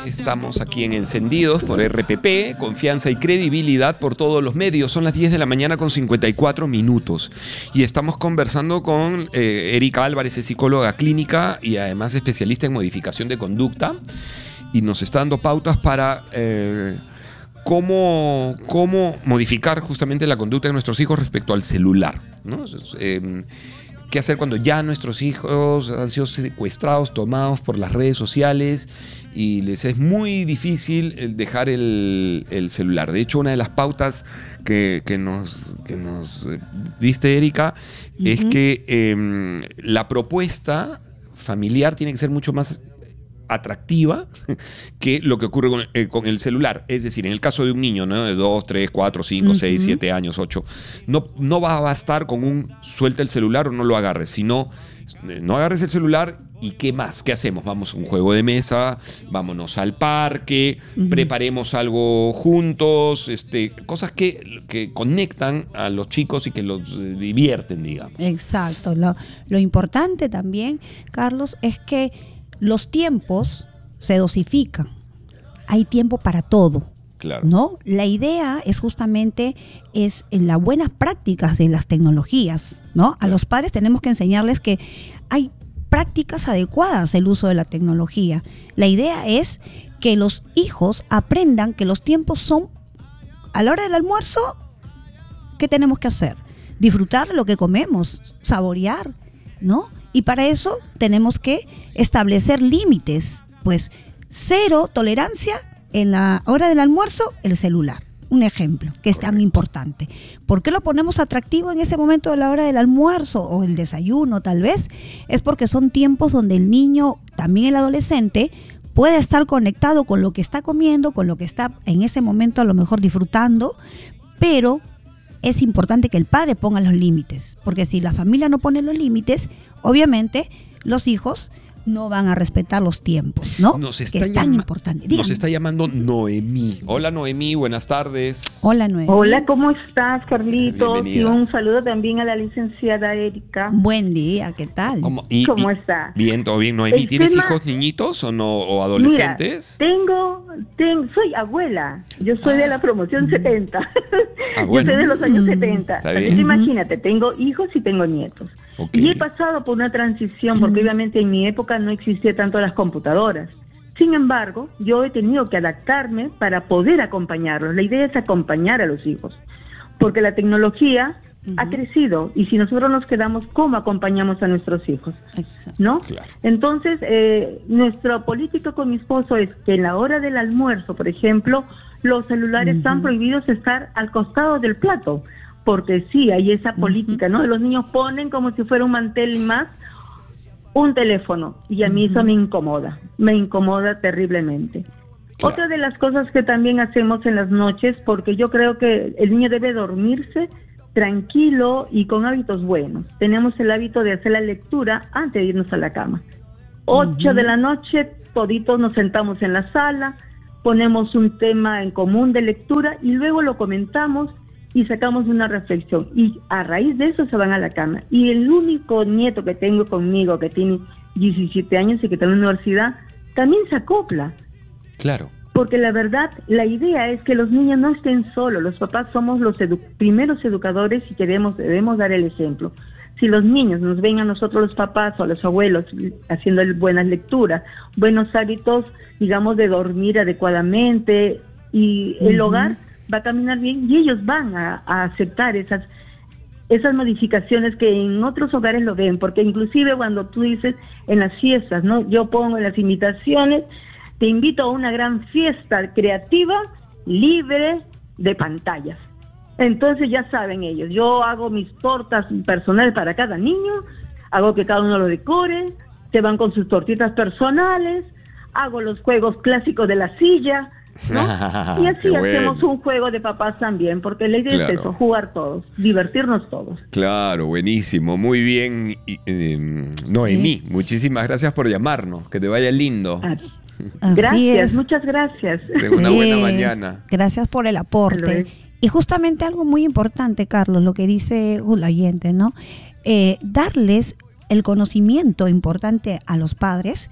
Estamos aquí en Encendidos por RPP, confianza y credibilidad por todos los medios. Son las 10 de la mañana con 54 minutos. Y estamos conversando con Erika Álvarez, es psicóloga clínica y además especialista en modificación de conducta. Y nos está dando pautas para cómo modificar justamente la conducta de nuestros hijos respecto al celular, ¿no? ¿Qué hacer cuando ya nuestros hijos han sido secuestrados, tomados por las redes sociales y les es muy difícil dejar el celular? De hecho, una de las pautas que nos diste, Erika, es que la propuesta familiar tiene que ser mucho más atractiva que lo que ocurre con el celular. Es decir, en el caso de un niño, ¿no?, de 2, 3, 4, 5, 6, 7 años, 8, no va a bastar con un suelta el celular o no lo agarres, sino no agarres el celular y ¿qué más? ¿Qué hacemos? Vamos a un juego de mesa, vámonos al parque, preparemos algo juntos, cosas que conectan a los chicos y que los divierten, digamos. Exacto. Lo importante también, Carlos, es que los tiempos se dosifican. Hay tiempo para todo. Claro. ¿No? La idea es justamente en las buenas prácticas de las tecnologías, ¿no? A los padres tenemos que enseñarles que hay prácticas adecuadas del uso de la tecnología. La idea es que los hijos aprendan que los tiempos son a la hora del almuerzo. ¿Qué tenemos que hacer? Disfrutar lo que comemos, saborear, ¿no? Y para eso tenemos que establecer límites, pues 0 tolerancia en la hora del almuerzo, el celular. Un ejemplo, que es tan importante. ¿Por qué lo ponemos atractivo en ese momento de la hora del almuerzo o el desayuno tal vez? Es porque son tiempos donde el niño, también el adolescente, puede estar conectado con lo que está comiendo, con lo que está en ese momento a lo mejor disfrutando, pero es importante que el padre ponga los límites, porque si la familia no pone los límites, obviamente los hijos no van a respetar los tiempos, ¿no? Que es tan importante. Dígame. Nos está llamando Noemí. Hola, Noemí, buenas tardes. Hola, Noemí. Hola, ¿cómo estás, Carlitos? Bienvenida. Y un saludo también a la licenciada Erika. Buen día, ¿qué tal? ¿Cómo está? Bien, todo bien, Noemí. ¿Tienes hijos niñitos o no, o adolescentes? Mira, soy abuela. Yo soy de la promoción 70. Bueno. Yo soy de los años 70. Está Así bien. que imagínate, tengo hijos y tengo nietos. Okay. Y he pasado por una transición, porque obviamente en mi época no existía tanto las computadoras. Sin embargo, yo he tenido que adaptarme para poder acompañarlos. La idea es acompañar a los hijos, porque la tecnología ha crecido, y si nosotros nos quedamos, ¿cómo acompañamos a nuestros hijos? Exacto. ¿No? Claro. Entonces, nuestro político con mi esposo es que en la hora del almuerzo, por ejemplo, los celulares están prohibidos estar al costado del plato, porque sí, hay esa política, ¿no? Los niños ponen como si fuera un mantel y más un teléfono, y a mí eso me incomoda terriblemente. Claro. Otra de las cosas que también hacemos en las noches, porque yo creo que el niño debe dormirse tranquilo y con hábitos buenos. Tenemos el hábito de hacer la lectura antes de irnos a la cama. 8 de la noche, toditos nos sentamos en la sala, ponemos un tema en común de lectura y luego lo comentamos y sacamos una reflexión, y a raíz de eso se van a la cama. Y el único nieto que tengo conmigo, que tiene 17 años y que está en la universidad, también se acopla. Claro. Porque la verdad, la idea es que los niños no estén solos. Los papás somos los primeros educadores y debemos dar el ejemplo. Si los niños nos ven a nosotros los papás o a los abuelos haciendo buenas lecturas, buenos hábitos, digamos, de dormir adecuadamente, y el hogar va a caminar bien, y ellos van a aceptar esas modificaciones que en otros hogares lo ven, porque inclusive cuando tú dices en las fiestas, ¿no? Yo pongo en las invitaciones, te invito a una gran fiesta creativa, libre de pantallas. Entonces ya saben ellos, yo hago mis tortas personales para cada niño, hago que cada uno lo decore, se van con sus tortitas personales, hago los juegos clásicos de la silla, ¿no? Y así hacemos un juego de papás también, porque la idea es eso, jugar todos, divertirnos todos. Claro, buenísimo, muy bien. Noemí, muchísimas gracias por llamarnos, que te vaya lindo. Gracias, muchas gracias. Tengo una buena mañana. Gracias por el aporte. Y justamente algo muy importante, Carlos, lo que dice el oyente, ¿no? Darles el conocimiento importante a los padres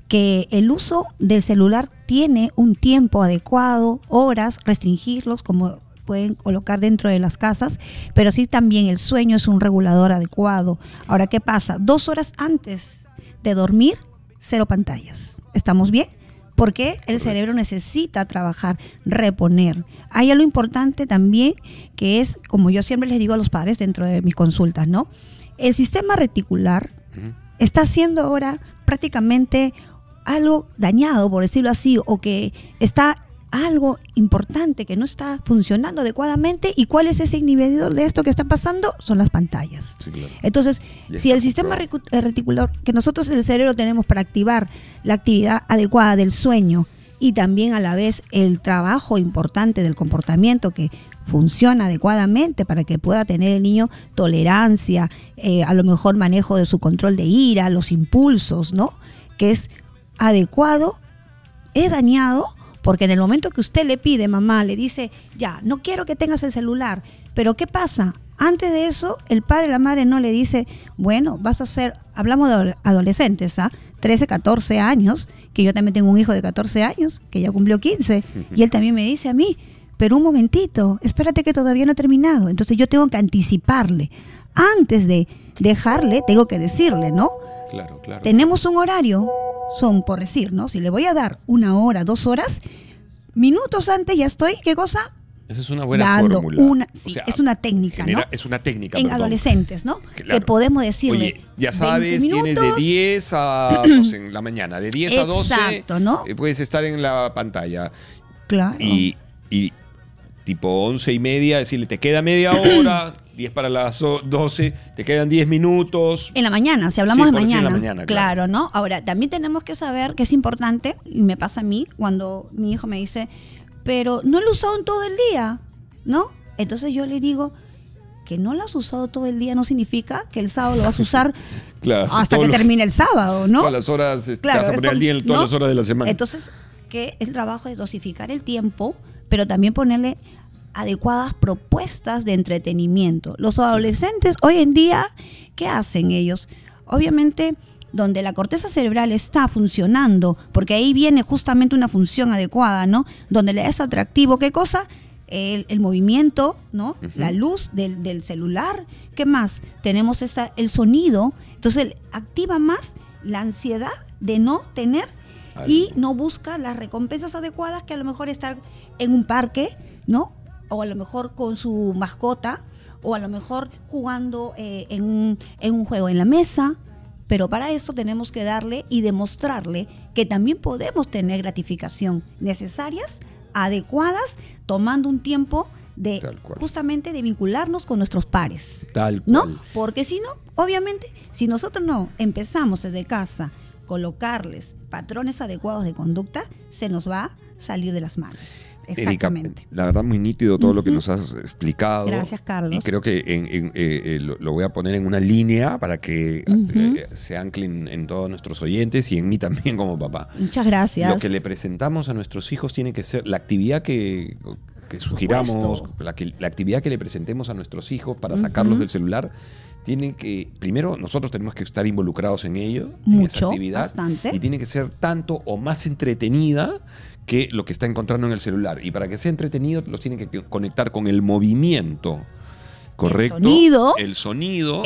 que el uso del celular tiene un tiempo adecuado, horas, restringirlos como pueden colocar dentro de las casas, pero sí también el sueño es un regulador adecuado. Ahora, ¿qué pasa? 2 horas antes de dormir, 0 pantallas. ¿Estamos bien? Porque el cerebro necesita trabajar, reponer. Hay algo importante también que es, como yo siempre les digo a los padres dentro de mis consultas, ¿no? El sistema reticular está siendo ahora prácticamente algo dañado, por decirlo así, o que está algo importante que no está funcionando adecuadamente. ¿Y cuál es ese inhibidor de esto que está pasando? Son las pantallas. Sí, claro. Entonces, si el sistema reticular que nosotros en el cerebro tenemos para activar la actividad adecuada del sueño y también a la vez el trabajo importante del comportamiento que funciona adecuadamente para que pueda tener el niño tolerancia, a lo mejor manejo de su control de ira, los impulsos, ¿no? Que es adecuado, es dañado. Porque en el momento que usted le pide, mamá, le dice, ya, no quiero que tengas el celular, pero ¿qué pasa? Antes de eso, el padre, la madre no le dice, bueno, vas a ser, hablamos de adolescentes, 13, 14 años, que yo también tengo un hijo de 14 años, que ya cumplió 15, y él también me dice a mí, pero un momentito, espérate que todavía no he terminado. Entonces yo tengo que anticiparle. Antes de dejarle, tengo que decirle, ¿no? Claro, claro. Tenemos un horario, son por decir, ¿no? Si le voy a dar 1 hora, 2 horas, minutos antes ya estoy, ¿qué cosa? Esa es una buena dando fórmula. Sí, o sea, es una técnica, ¿no? Es una técnica, en adolescentes, ¿no? Claro. Que podemos decirle, oye, ya sabes, tienes de 10 a, no sé, en la mañana, de 10 a 12, exacto, ¿no? Puedes estar en la pantalla. Claro. Y tipo 11:30, decirle, te queda media hora, 10 para las 12, te quedan 10 minutos. En la mañana, si hablamos Sí, de por decir mañana. en la mañana, claro, ¿no? Ahora, también tenemos que saber que es importante, y me pasa a mí, cuando mi hijo me dice, pero no lo he usado en todo el día, ¿no? Entonces yo le digo, que no lo has usado todo el día no significa que el sábado lo vas a usar claro, hasta que termine el sábado, ¿no? Todas las horas, claro, te vas a poner al día en todas las horas de la semana. Entonces, que el trabajo es dosificar el tiempo, pero también ponerle adecuadas propuestas de entretenimiento. Los adolescentes hoy en día, ¿qué hacen ellos? Obviamente, donde la corteza cerebral está funcionando, porque ahí viene justamente una función adecuada, ¿no? Donde le es atractivo, ¿qué cosa? El movimiento, ¿no? La luz del celular. ¿Qué más? Tenemos el sonido. Entonces, activa más la ansiedad de no tener y no busca las recompensas adecuadas, que a lo mejor estar en un parque, ¿no? O a lo mejor con su mascota, o a lo mejor jugando en un juego en la mesa. Pero para eso tenemos que darle y demostrarle que también podemos tener gratificación necesarias, adecuadas, tomando un tiempo de justamente de vincularnos con nuestros pares. Tal cual. ¿No? Porque si no, obviamente, si nosotros no empezamos desde casa colocarles patrones adecuados de conducta, se nos va a salir de las manos. Exactamente. Erika, la verdad muy nítido todo lo que nos has explicado. Gracias, Carlos. Y creo que lo voy a poner en una línea para que se anclen en todos nuestros oyentes y en mí también como papá. Muchas gracias. Lo que le presentamos a nuestros hijos tiene que ser la actividad que sugiramos, la actividad que le presentemos a nuestros hijos para sacarlos del celular. Tiene que, primero, nosotros tenemos que estar involucrados en ello, en esa actividad. Bastante. Y tiene que ser tanto o más entretenida que lo que está encontrando en el celular. Y para que sea entretenido, los tienen que conectar con el movimiento, ¿correcto? El sonido,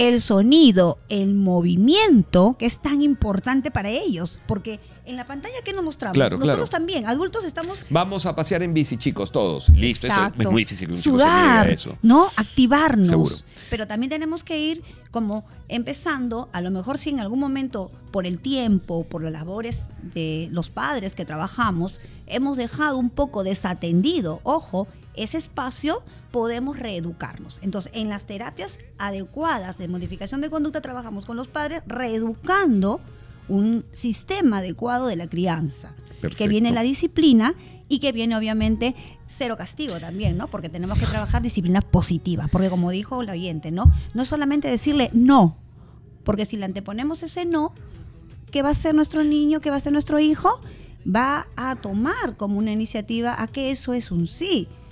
el movimiento, que es tan importante para ellos. Porque en la pantalla, ¿qué nos mostramos? Nosotros también, adultos, estamos... Vamos a pasear en bici, chicos, todos. Listo, exacto. Eso es muy difícil que un sudar, chico se niegue a eso. ¿no? Activarnos. Seguro. Pero también tenemos que ir como empezando, a lo mejor si en algún momento, por el tiempo, por las labores de los padres que trabajamos, hemos dejado un poco desatendido, ojo, ese espacio, podemos reeducarnos. Entonces, en las terapias adecuadas de modificación de conducta trabajamos con los padres reeducando un sistema adecuado de la crianza. Perfecto. Que viene la disciplina y que viene obviamente cero castigo también, ¿no? Porque tenemos que trabajar disciplinas positivas, porque como dijo la oyente, ¿no? No es solamente decirle no, porque si le anteponemos ese no, ¿qué va a hacer nuestro niño? ¿Qué va a hacer nuestro hijo? Va a tomar como una iniciativa a que eso es un sí.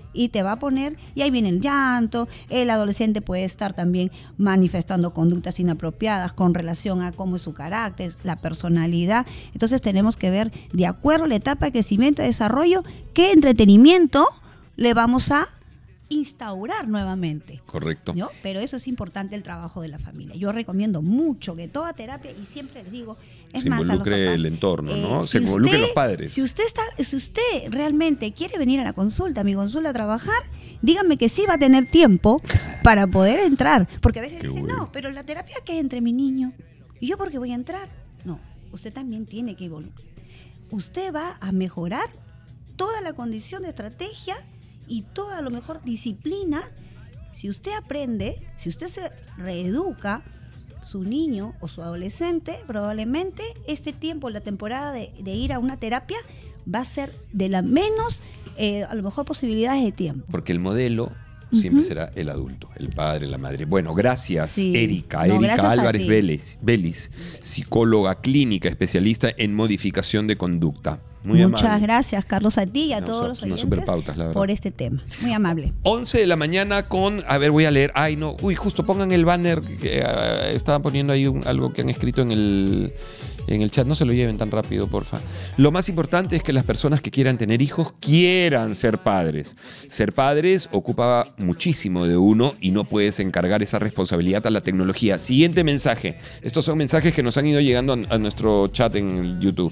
y te va a poner, y ahí viene el llanto, el adolescente puede estar también manifestando conductas inapropiadas con relación a cómo es su carácter, la personalidad. Entonces tenemos que ver, de acuerdo a la etapa de crecimiento y desarrollo, qué entretenimiento le vamos a instaurar nuevamente. Correcto. ¿No? Pero eso es importante, el trabajo de la familia. Yo recomiendo mucho que toda terapia, y siempre les digo, es se más, involucre a los papás, el entorno, ¿no? si Se involucren los padres. Si usted realmente quiere venir a la consulta, a mi consulta, a trabajar, díganme que sí va a tener tiempo para poder entrar. Porque a veces dicen, no, pero la terapia que es entre mi niño. ¿Y yo por qué voy a entrar? No, usted también tiene que involucrar. Usted va a mejorar toda la condición de estrategia y toda, a lo mejor, disciplina. Si usted aprende, si usted se reeduca, su niño o su adolescente, probablemente este tiempo, la temporada de ir a una terapia, va a ser de la menos, a lo mejor, posibilidades de tiempo. Porque el modelo siempre será el adulto, el padre, la madre. Bueno, gracias, Sí. Erika. No, Erika gracias a Álvarez ti. Vélez, psicóloga clínica, especialista en modificación de conducta. Muy Muchas amable. gracias, Carlos, a ti y a No, todos son los unas oyentes superpautas, la verdad. por este tema. Muy amable. 11 de la mañana con, a ver, voy a leer, ay no, uy, justo pongan el banner, que estaban poniendo ahí algo que han escrito en el chat, no se lo lleven tan rápido, porfa. Lo más importante es que las personas que quieran tener hijos quieran ser padres. Ser padres ocupa muchísimo de uno y no puedes encargar esa responsabilidad a la tecnología. Siguiente mensaje, estos son mensajes que nos han ido llegando a nuestro chat en YouTube.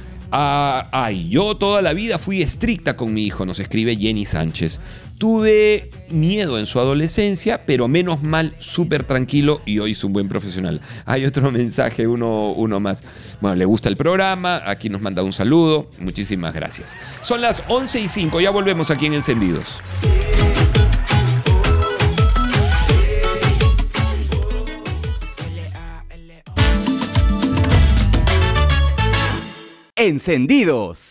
Yo toda la vida fui estricta con mi hijo, nos escribe Jenny Sánchez. Tuve miedo en su adolescencia, pero menos mal, súper tranquilo y hoy es un buen profesional. Hay otro mensaje, uno más. Bueno, le gusta el programa, aquí nos manda un saludo. Muchísimas gracias. Son las 11:05, ya volvemos aquí en Encendidos. Encendidos.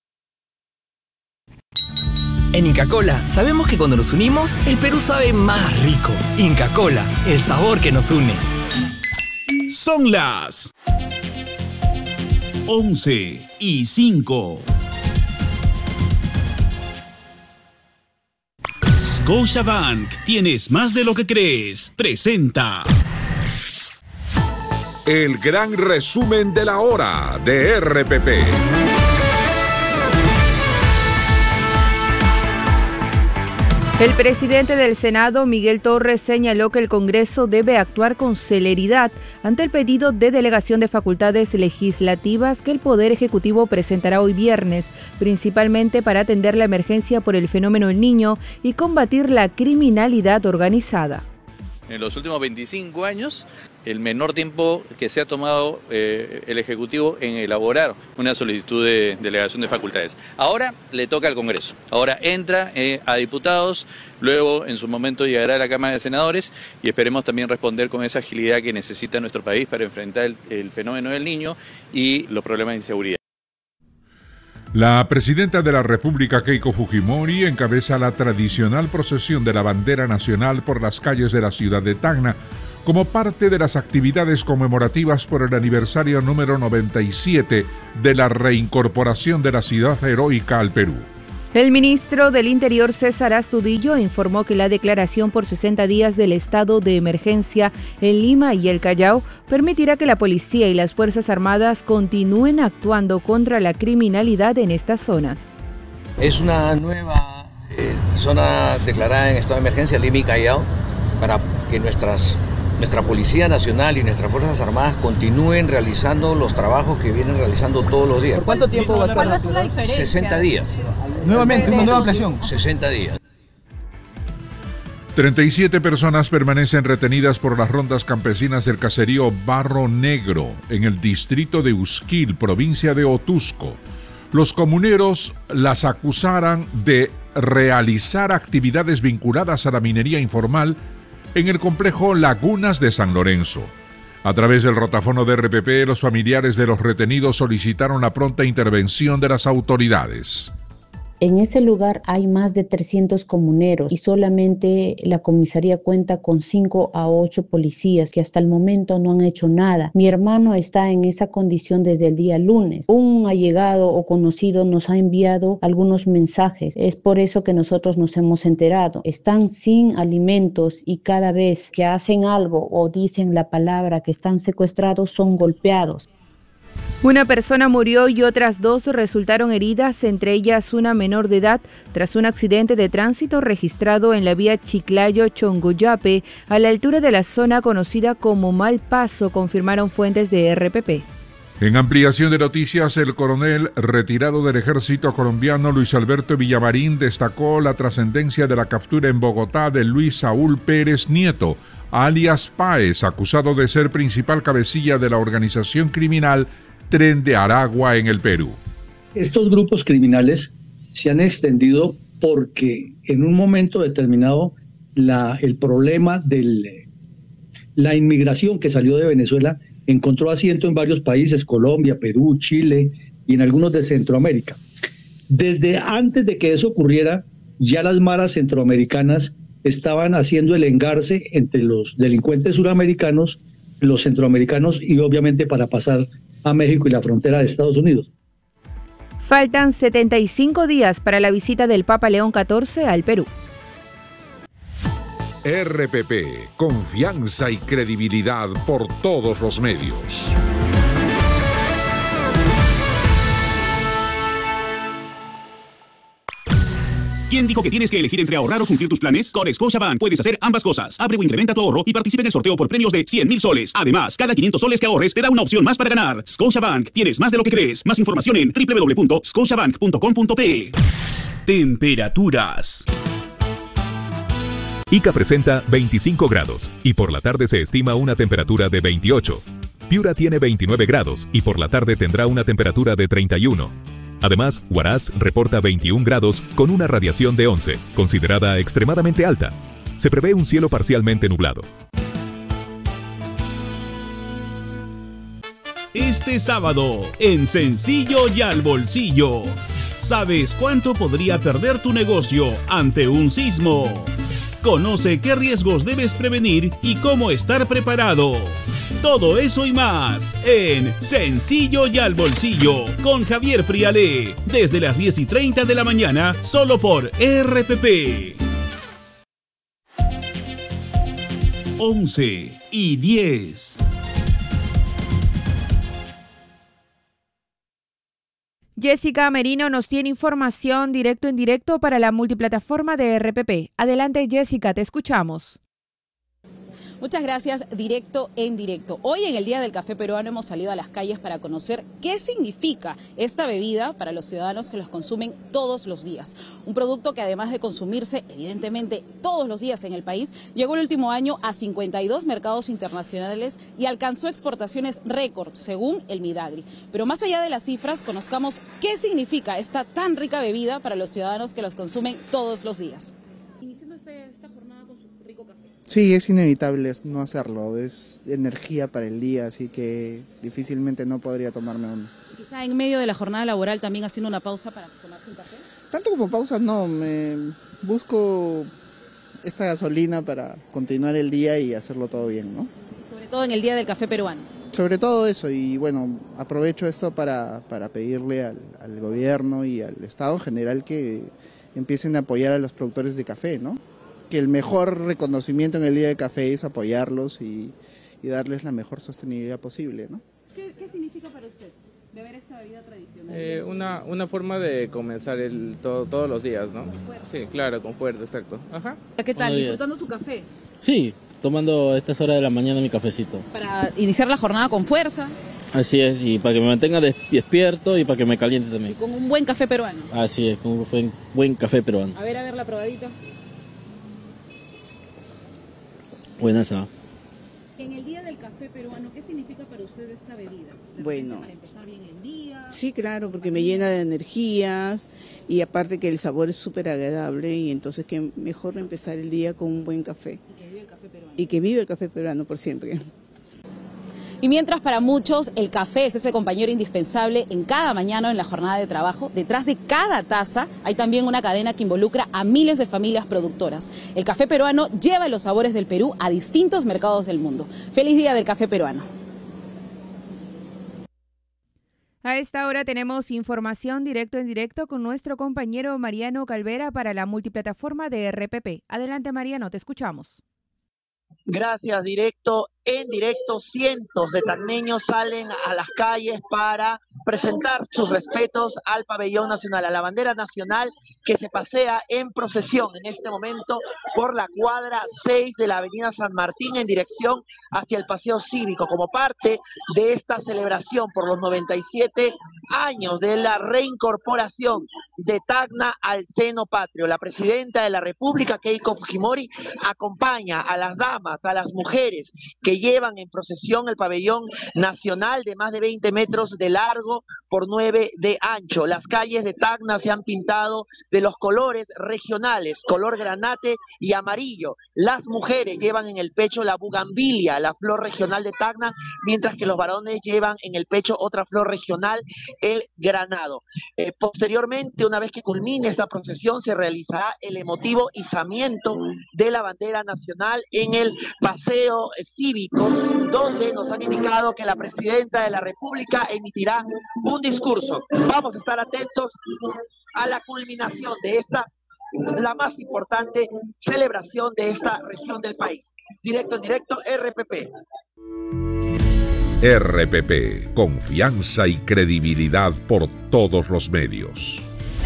En Inca Kola sabemos que cuando nos unimos, el Perú sabe más rico. Inca Kola, el sabor que nos une. Son las 11:05. Scotiabank, tienes más de lo que crees. Presenta el gran resumen de la hora de RPP. El presidente del Senado, Miguel Torres, señaló que el Congreso debe actuar con celeridad ante el pedido de delegación de facultades legislativas que el Poder Ejecutivo presentará hoy viernes, principalmente para atender la emergencia por el fenómeno El Niño y combatir la criminalidad organizada. En los últimos 25 años, el menor tiempo que se ha tomado el Ejecutivo en elaborar una solicitud de delegación de facultades. Ahora le toca al Congreso. Ahora entra a diputados, luego en su momento llegará a la Cámara de Senadores y esperemos también responder con esa agilidad que necesita nuestro país para enfrentar el fenómeno del niño y los problemas de inseguridad. La presidenta de la República, Keiko Fujimori, encabeza la tradicional procesión de la bandera nacional por las calles de la ciudad de Tacna, como parte de las actividades conmemorativas por el aniversario número 97 de la reincorporación de la ciudad heroica al Perú. El ministro del Interior, César Astudillo, informó que la declaración por 60 días del estado de emergencia en Lima y el Callao permitirá que la policía y las Fuerzas Armadas continúen actuando contra la criminalidad en estas zonas. Es una nueva zona declarada en estado de emergencia, Lima y Callao, para que nuestra Policía Nacional y nuestras Fuerzas Armadas continúen realizando los trabajos que vienen realizando todos los días. ¿Por cuánto tiempo va a estar? ¿Cuál va a ser la diferencia? 60 días. Nuevamente, una nueva ampliación. 60 días. 37 personas permanecen retenidas por las rondas campesinas del caserío Barro Negro, en el distrito de Usquil, provincia de Otusco. Los comuneros las acusaran de realizar actividades vinculadas a la minería informal en el complejo Lagunas de San Lorenzo. A través del rotafono de RPP, los familiares de los retenidos solicitaron la pronta intervención de las autoridades. En ese lugar hay más de 300 comuneros y solamente la comisaría cuenta con 5 a 8 policías que hasta el momento no han hecho nada. Mi hermano está en esa condición desde el día lunes. Un allegado o conocido nos ha enviado algunos mensajes. Es por eso que nosotros nos hemos enterado. Están sin alimentos y cada vez que hacen algo o dicen la palabra que están secuestrados son golpeados. Una persona murió y otras 2 resultaron heridas, entre ellas una menor de edad, tras un accidente de tránsito registrado en la vía Chiclayo-Chongoyape, a la altura de la zona conocida como Malpaso, confirmaron fuentes de RPP. En ampliación de noticias, el coronel retirado del ejército colombiano Luis Alberto Villamarín destacó la trascendencia de la captura en Bogotá de Luis Saúl Pérez Nieto, alias Páez, acusado de ser principal cabecilla de la organización criminal Tren de Aragua en el Perú. Estos grupos criminales se han extendido porque en un momento determinado el problema de la inmigración que salió de Venezuela encontró asiento en varios países, Colombia, Perú, Chile y en algunos de Centroamérica. Desde antes de que eso ocurriera, ya las maras centroamericanas estaban haciendo el engarce entre los delincuentes suramericanos, los centroamericanos y obviamente para pasar a México y la frontera de Estados Unidos. Faltan 75 días para la visita del Papa León XIV al Perú. RPP, confianza y credibilidad por todos los medios. ¿Quién dijo que tienes que elegir entre ahorrar o cumplir tus planes? Con Scotiabank puedes hacer ambas cosas. Abre o incrementa tu ahorro y participa en el sorteo por premios de 100.000 soles. Además, cada 500 soles que ahorres te da una opción más para ganar. Scotiabank, tienes más de lo que crees. Más información en www.scotiabank.com.pe. Temperaturas. Ica presenta 25 grados y por la tarde se estima una temperatura de 28. Piura tiene 29 grados y por la tarde tendrá una temperatura de 31. Además, Huaraz reporta 21 grados con una radiación de 11, considerada extremadamente alta. Se prevé un cielo parcialmente nublado. Este sábado, en Sencillo y al Bolsillo. ¿Sabes cuánto podría perder tu negocio ante un sismo? Conoce qué riesgos debes prevenir y cómo estar preparado. Todo eso y más en Sencillo y al Bolsillo con Javier Prialé, desde las 10:30 de la mañana, solo por RPP. 11:10. Jessica Merino nos tiene información directo en directo para la multiplataforma de RPP. Adelante, Jessica, te escuchamos. Muchas gracias, directo en directo. Hoy en el Día del Café Peruano hemos salido a las calles para conocer qué significa esta bebida para los ciudadanos que los consumen todos los días. Un producto que además de consumirse evidentemente todos los días en el país, llegó el último año a 52 mercados internacionales y alcanzó exportaciones récord según el Midagri. Pero más allá de las cifras, conozcamos qué significa esta tan rica bebida para los ciudadanos que los consumen todos los días. Iniciando esta jornada con su rico café. Sí, es inevitable no hacerlo, es energía para el día, así que difícilmente no podría tomarme uno. Quizá en medio de la jornada laboral también haciendo una pausa para tomarse un café. Tanto como pausa no, me busco esta gasolina para continuar el día y hacerlo todo bien, ¿no? Sobre todo en el Día del Café Peruano. Sobre todo eso, y bueno, aprovecho esto para pedirle al gobierno y al Estado en general que empiecen a apoyar a los productores de café, ¿no? Que el mejor reconocimiento en el Día del Café es apoyarlos y darles la mejor sostenibilidad posible, ¿no? ¿Qué significa para usted beber esta bebida tradicional? Una forma de comenzar todos los días, ¿no? Sí, claro, con fuerza, exacto. Ajá. ¿Qué tal? ¿Disfrutando su café? Sí, tomando a estas horas de la mañana mi cafecito. Para iniciar la jornada con fuerza. Así es, y para que me mantenga despierto y para que me caliente también. Y con un buen café peruano. Así es, con un buen café peruano. A ver la probadita. Buenas, ¿no? En el Día del Café Peruano, ¿qué significa para usted esta bebida? Bueno, para empezar bien el día. Sí, claro, porque me llena de energías y aparte que el sabor es súper agradable y entonces que mejor empezar el día con un buen café. Y que vive el café peruano. Y que vive el café peruano por siempre. Y mientras para muchos el café es ese compañero indispensable en cada mañana o en la jornada de trabajo, detrás de cada taza hay también una cadena que involucra a miles de familias productoras. El café peruano lleva los sabores del Perú a distintos mercados del mundo. ¡Feliz Día del Café Peruano! A esta hora tenemos información directo en directo con nuestro compañero Mariano Calvera para la multiplataforma de RPP. Adelante, Mariano, te escuchamos. Gracias, directo. En directo, cientos de tacneños salen a las calles para presentar sus respetos al pabellón nacional, a la bandera nacional que se pasea en procesión en este momento por la cuadra 6 de la avenida San Martín en dirección hacia el Paseo Cívico, como parte de esta celebración por los 97 años de la reincorporación de Tacna al seno patrio. La presidenta de la República, Keiko Fujimori, acompaña a las damas, a las mujeres que llevan en procesión el pabellón nacional de más de 20 metros de largo por 9 de ancho. Las calles de Tacna se han pintado de los colores regionales, color granate y amarillo. Las mujeres llevan en el pecho la bugambilia, la flor regional de Tacna, mientras que los varones llevan en el pecho otra flor regional, el granado. Posteriormente, una vez que culmine esta procesión, se realizará el emotivo izamiento de la bandera nacional en el Paseo Cívico, donde nos han indicado que la presidenta de la República emitirá un discurso. Vamos a estar atentos a la culminación de esta, la más importante celebración de esta región del país. Directo en directo, RPP. RPP, confianza y credibilidad por todos los medios.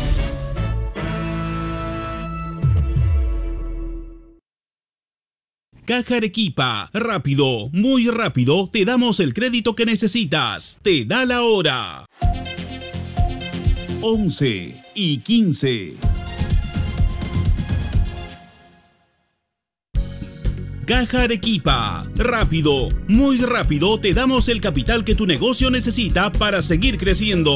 Caja Arequipa, rápido, muy rápido, te damos el crédito que necesitas. Te da la hora. 11:15. Caja Arequipa, rápido, muy rápido, te damos el capital que tu negocio necesita para seguir creciendo.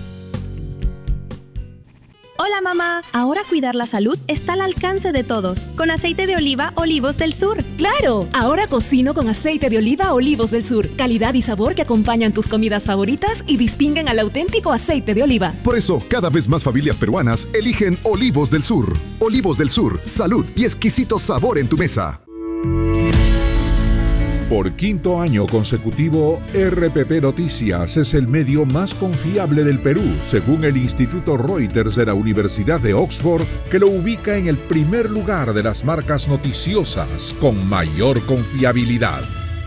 Hola mamá, ahora cuidar la salud está al alcance de todos, con aceite de oliva Olivos del Sur. ¡Claro! Ahora cocino con aceite de oliva Olivos del Sur, calidad y sabor que acompañan tus comidas favoritas y distinguen al auténtico aceite de oliva. Por eso, cada vez más familias peruanas eligen Olivos del Sur. Olivos del Sur, salud y exquisito sabor en tu mesa. Por quinto año consecutivo, RPP Noticias es el medio más confiable del Perú, según el Instituto Reuters de la Universidad de Oxford, que lo ubica en el primer lugar de las marcas noticiosas con mayor confiabilidad.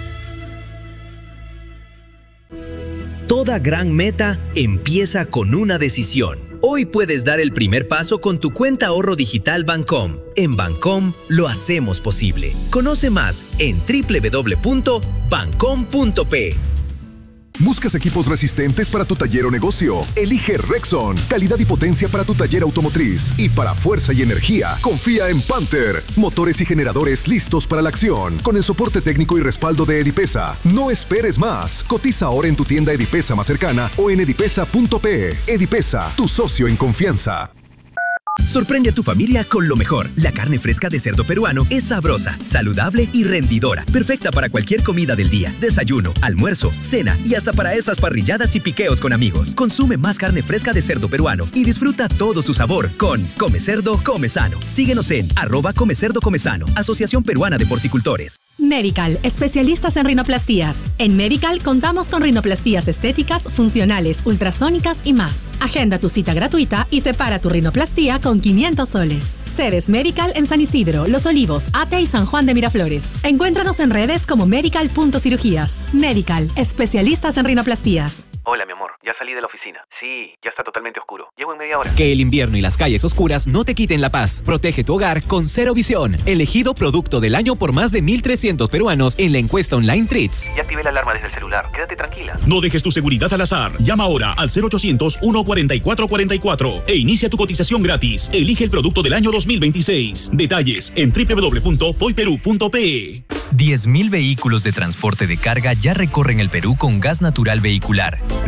Toda gran meta empieza con una decisión. Hoy puedes dar el primer paso con tu cuenta ahorro digital Bancom. En Bancom lo hacemos posible. Conoce más en www.bancom.p. ¿Buscas equipos resistentes para tu taller o negocio? Elige Rexon. Calidad y potencia para tu taller automotriz. Y para fuerza y energía, confía en Panther. Motores y generadores listos para la acción. Con el soporte técnico y respaldo de Edipesa. No esperes más. Cotiza ahora en tu tienda Edipesa más cercana o en edipesa.pe. Edipesa, tu socio en confianza. Sorprende a tu familia con lo mejor. La carne fresca de cerdo peruano es sabrosa, saludable y rendidora. Perfecta para cualquier comida del día, desayuno, almuerzo, cena y hasta para esas parrilladas y piqueos con amigos. Consume más carne fresca de cerdo peruano y disfruta todo su sabor con Come Cerdo, Come Sano. Síguenos en @ComeCerdoComeSano, Asociación Peruana de Porcicultores. Medical, especialistas en rinoplastías. En Medical contamos con rinoplastías estéticas, funcionales, ultrasónicas y más. Agenda tu cita gratuita y separa tu rinoplastía con 500 soles. Sedes Medical en San Isidro, Los Olivos, Ate y San Juan de Miraflores. Encuéntranos en redes como medical.cirugías. Medical, especialistas en rinoplastías. Hola, mi amor, ya salí de la oficina. Sí, ya está totalmente oscuro. Llego en media hora. Que el invierno y las calles oscuras no te quiten la paz. Protege tu hogar con Cero Visión, elegido producto del año por más de 1.300 peruanos en la encuesta online Treats. Ya activé la alarma desde el celular. Quédate tranquila. No dejes tu seguridad al azar. Llama ahora al 0800-144-44 e inicia tu cotización gratis. Elige el producto del año 2026. Detalles en www.poiperú.pe. 10.000 vehículos de transporte de carga ya recorren el Perú con gas natural vehicular. Los otros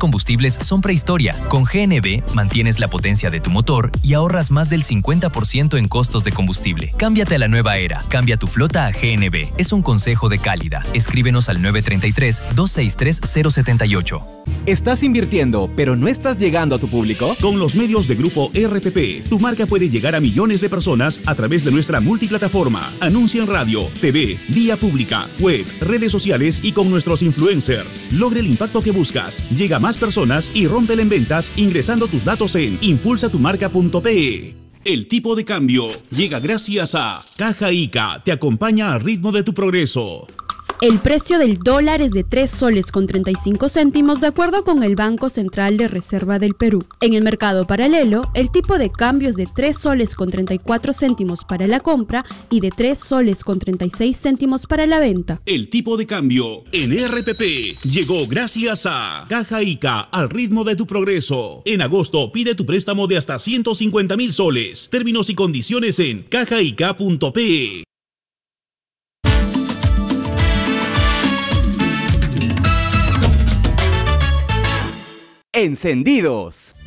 combustibles son prehistoria. Con GNB mantienes la potencia de tu motor y ahorras más del 50% en costos de combustible. Cámbiate a la nueva era. Cambia tu flota a GNB. Es un consejo de Cálida. Escríbenos al 933-263-078. ¿Estás invirtiendo, pero no estás llegando a tu público? Con los medios de Grupo RPP, tu marca puede llegar a millones de personas a través de nuestra multiplataforma. Anuncia en radio, TV, vía pública, web, redes sociales y con nuestros influencers. Logra el impacto que buscas, llega a más personas y rómpela en ventas ingresando tus datos en impulsatumarca.pe. El tipo de cambio llega gracias a Caja Ica, te acompaña al ritmo de tu progreso. El precio del dólar es de 3 soles con 35 céntimos de acuerdo con el Banco Central de Reserva del Perú. En el mercado paralelo, el tipo de cambio es de 3 soles con 34 céntimos para la compra y de 3 soles con 36 céntimos para la venta. El tipo de cambio en RPP llegó gracias a Caja Ica, al ritmo de tu progreso. En agosto pide tu préstamo de hasta 150.000 soles. Términos y condiciones en cajaica.pe. Encendidos.